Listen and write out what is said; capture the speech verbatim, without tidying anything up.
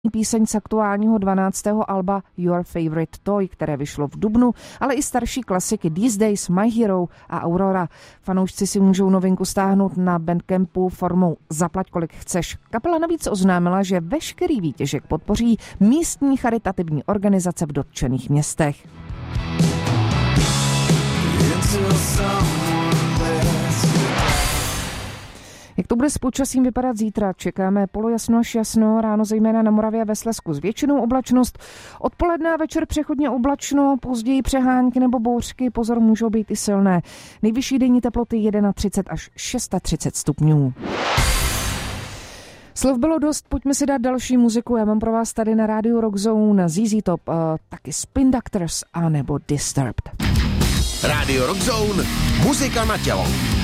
píseň z aktuálního dvanáctého alba Your Favorite Toy, které vyšlo v dubnu, ale i starší klasiky These Days, My Hero a Aurora. Fanoušci si můžou novinku stáhnout na Bandcampu formou zaplať kolik chceš. Kapela navíc oznámila, že veškerý výtěžek podpoří místní charitativní organizace v dotčených městech. Jak to bude s počasím vypadat zítra? Čekáme polojasno až jasno, ráno zejména na Moravě a ve Slezsku s většinou oblačnost. Odpoledne a večer přechodně oblačno, později přehánky nebo bouřky, pozor, můžou být i silné. Nejvyšší denní teploty třicet jedna až třicet šest stupňů. Slov bylo dost, pojďme si dát další muziku. Já mám pro vás tady na rádiu Rock Zone Z Z Top, uh, taky Spin Doctors a nebo Disturbed. Rádio Rock Zone, muzika na tělo.